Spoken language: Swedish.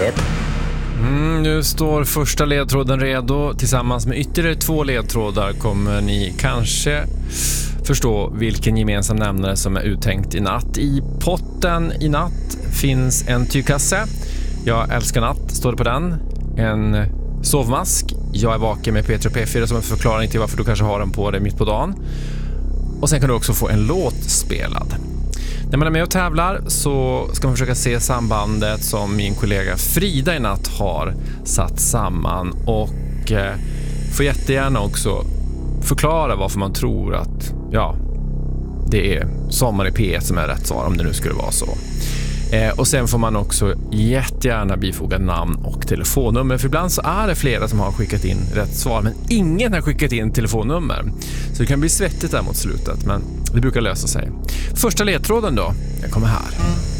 1. Nu står första ledtråden redo. Tillsammans med ytterligare 2 ledtrådar kommer ni kanske förstå vilken gemensam nämnare som är uttänkt i natt. I potten i natt finns en tygkasse. Jag älskar natt, står det på den. En sovmask. Jag är vaken med Peter och P4 som en förklaring till varför du kanske har den på dig mitt på dagen. Och sen kan du också få en låt spelad. När man är med och tävlar så ska man försöka se sambandet som min kollega Frida i natt har satt samman. Och får jättegärna också förklara varför man tror att det är Sommar i P1 som är rätt svar, om det nu skulle vara så. Och sen får man också jättegärna bifoga namn och telefonnummer. För ibland så är det flera som har skickat in rätt svar, men ingen har skickat in telefonnummer. Så det kan bli svettigt där mot slutet, men det brukar lösa sig. Första ledtråden då, den kommer här.